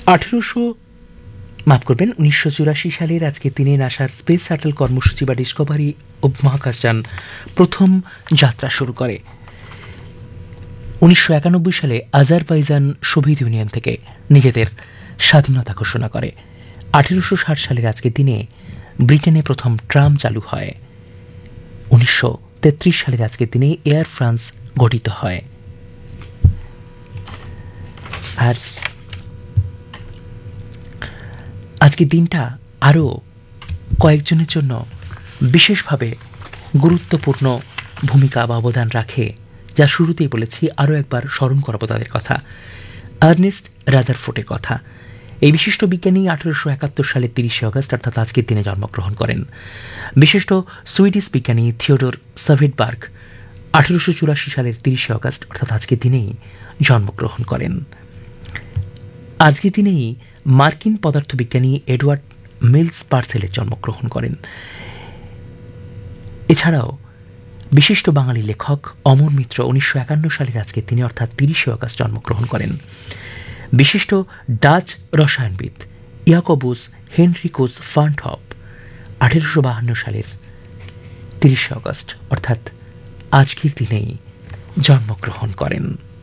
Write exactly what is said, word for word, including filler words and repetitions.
আঠেরোশো মাফ করবেন উনিশশো চুরাশি সালের আজকে দিনে নাসার স্পেস শাটল কর্মসূচি বা ডিসকভারি মহাকাশযান প্রথম যাত্রা শুরু করে। উনিশশো একানব্বই সালে আজারবাইজান সোভিয়েত ইউনিয়ন থেকে নিজেদের স্বাধীনতা ঘোষণা করে। আঠেরোশো ষাট সালের আজকের দিনে ব্রিটেনে প্রথম ট্রাম চালু হয়। উনিশশো তেত্রিশ সালের আজকের দিনে এয়ার ফ্রান্স গঠিত হয়। আর আজকের দিনটা আরও কয়েকজনের জন্য বিশেষভাবে গুরুত্বপূর্ণ ভূমিকা বা অবদান রাখে, যা শুরুতেই বলেছি। আরও একবার স্মরণ করাবো তাদের কথা। আর্নেস্ট রাদারফোর্ডের কথা। এই বিশিষ্ট বিজ্ঞানী আঠেরোশো একাত্তর সালের তিরিশে অগস্ট অর্থাৎ আজকের দিনে জন্মগ্রহণ করেন। বিশিষ্ট সুইডিশ বিজ্ঞানী থিওডোর সাভেটবার্গ আঠেরোশো চুরাশি সালের তিরিশে অগস্ট অর্থাৎ আজকের দিনেই জন্মগ্রহণ করেন। আজকের দিনেই মার্কিন পদার্থবিজ্ঞানী এডওয়ার্ড মিলস পার্সেলের জন্মগ্রহণ করেন। এছাড়াও বিশিষ্ট বাঙালি লেখক অমর মিত্র উনিশশো একান্ন সালের আজকের দিনে অর্থাৎ তিরিশে অগস্ট জন্মগ্রহণ করেন। বিশিষ্ট ডাচ রসায়নবিদ ইয়াকোবুস হেনরিকুস ফার্নহপ আঠেরোশো বাহান্ন সালের তিরিশে অগস্ট অর্থাৎ আজকের দিনেই জন্মগ্রহণ করেন।